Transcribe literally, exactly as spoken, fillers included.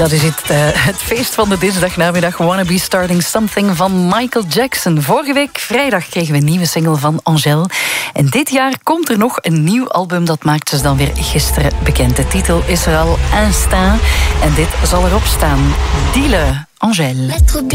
Dat is het, uh, het feest van de dinsdagnamiddag. Wanna Be Starting Something van Michael Jackson. Vorige week vrijdag kregen we een nieuwe single van Angèle. En dit jaar komt er nog een nieuw album. Dat maakte ze dan weer gisteren bekend. De titel is er al, Instinct. En dit zal erop staan. Dealen, Angèle.